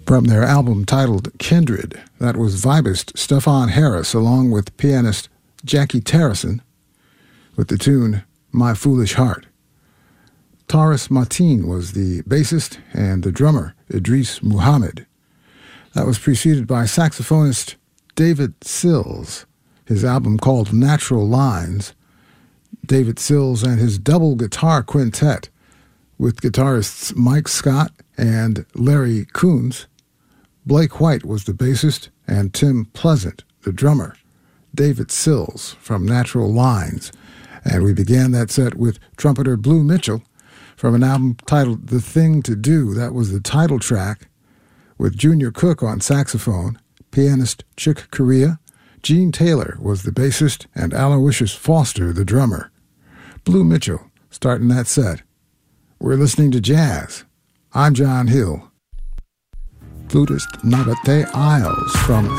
From their album titled Kindred, that was vibist Stefan Harris along with pianist Jackie Terrison with the tune My Foolish Heart. Taurus Mateen was the bassist and the drummer Idris Muhammad. That was preceded by saxophonist David Sills, his album called Natural Lines. David Sills and his double guitar quintet with guitarists Mike Scott and Larry Coons. Blake White was the bassist and Tim Pleasant, the drummer. David Sills from Natural Lines. And we began that set with trumpeter Blue Mitchell from an album titled The Thing to Do. That was the title track with Junior Cook on saxophone, pianist Chick Corea. Gene Taylor was the bassist and Aloysius Foster the drummer. Blue Mitchell starting that set. We're listening to jazz. I'm John Hill. Flutist Nabate Isles from